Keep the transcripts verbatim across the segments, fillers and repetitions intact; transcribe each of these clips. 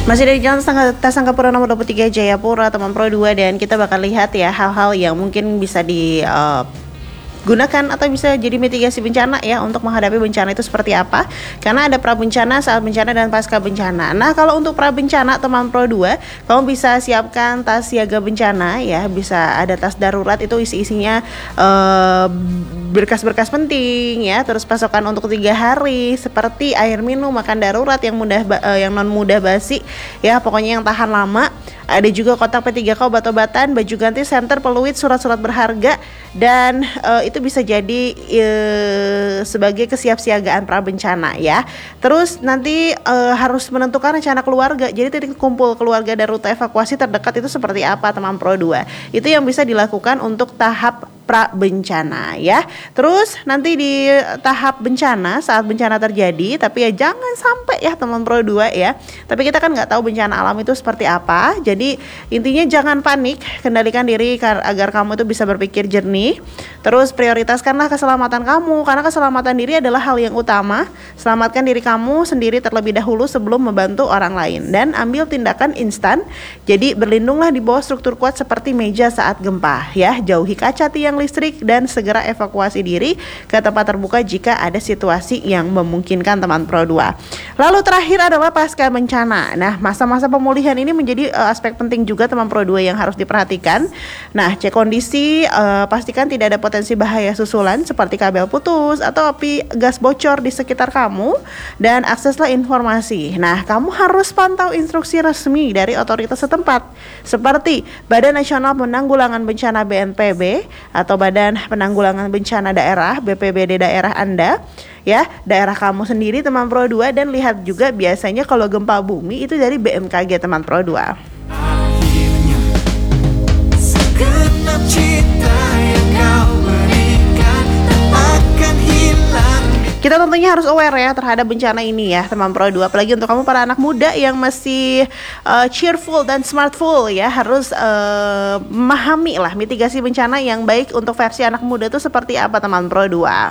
Masih dari Jalan Tas Angkapura nomor dua puluh tiga Jayapura, teman Pro dua, dan kita bakal lihat ya hal-hal yang mungkin bisa di uh, gunakan atau bisa jadi mitigasi bencana ya untuk menghadapi bencana itu seperti apa. Karena ada pra bencana, saat bencana, dan pasca bencana. Nah, kalau untuk pra bencana teman Pro dua, kamu bisa siapkan tas siaga bencana ya, bisa ada tas darurat, itu isi-isinya uh, berkas-berkas penting ya, terus pasokan untuk tiga hari seperti air minum, makan darurat yang mudah uh, yang non mudah basi ya, pokoknya yang tahan lama. Ada juga kotak P tiga K, obat-obatan, baju ganti, senter, peluit, surat-surat berharga, dan uh, itu bisa jadi uh, sebagai kesiapsiagaan pra bencana ya. Terus nanti uh, harus menentukan rencana keluarga. Jadi titik kumpul keluarga dan rute evakuasi terdekat itu seperti apa teman Pro dua. Itu yang bisa dilakukan untuk tahap pra bencana ya. Terus nanti di tahap bencana, saat bencana terjadi, tapi ya jangan sampai ya teman Pro dua ya. Tapi kita kan nggak tahu bencana alam itu seperti apa. Jadi intinya jangan panik, kendalikan diri agar kamu itu bisa berpikir jernih. Terus prioritaskanlah keselamatan kamu, karena keselamatan diri adalah hal yang utama. Selamatkan diri kamu sendiri terlebih dahulu sebelum membantu orang lain, dan ambil tindakan instan. Jadi berlindunglah di bawah struktur kuat seperti meja saat gempa ya. Jauhi kaca, tiang listrik, dan segera evakuasi diri ke tempat terbuka jika ada situasi yang memungkinkan teman Pro dua. Lalu terakhir adalah pasca bencana. Nah, masa-masa pemulihan ini menjadi uh, aspek penting juga teman Pro dua yang harus diperhatikan. Nah, cek kondisi, uh, pastikan tidak ada potensi bahaya susulan seperti kabel putus atau api gas bocor di sekitar kamu, dan akseslah informasi. Nah, kamu harus pantau instruksi resmi dari otoritas setempat seperti Badan Nasional Penanggulangan Bencana B N P B atau Badan Penanggulangan Bencana Daerah B P B D daerah Anda ya, daerah kamu sendiri teman Pro dua. Dan lihat juga biasanya kalau gempa bumi itu dari B M K G teman Pro dua. Akhirnya segenap cinta yang kau berikan akan hilang. Kita tentunya harus aware ya terhadap bencana ini ya teman Pro dua. Apalagi untuk kamu para anak muda yang masih uh, cheerful dan smartful ya, harus uh, memahami lah mitigasi bencana yang baik untuk versi anak muda itu seperti apa teman Pro dua.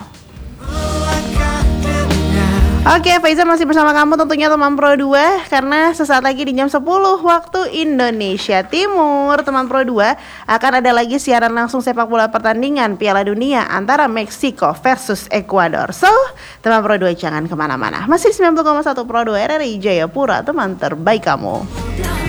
Oke, Faiza masih bersama kamu tentunya teman Pro dua, karena sesaat lagi di jam sepuluh waktu Indonesia Timur teman Pro dua akan ada lagi siaran langsung sepak bola pertandingan Piala Dunia antara Meksiko versus Ekuador. So, teman Pro dua jangan kemana-mana. Masih sembilan puluh koma satu Pro dua R R I Jayapura, teman terbaik kamu.